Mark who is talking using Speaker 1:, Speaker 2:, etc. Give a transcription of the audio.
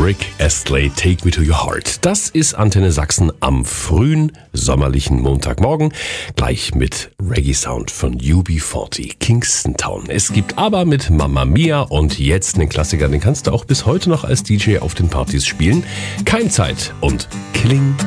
Speaker 1: Rick Astley, Take Me to Your Heart. Das ist Antenne Sachsen am frühen sommerlichen Montagmorgen. Gleich mit Reggae-Sound von UB40, Kingston Town. Es gibt aber mit Mamma Mia und jetzt einen Klassiker, den kannst du auch bis heute noch als DJ auf den Partys spielen. Keimzeit und Killing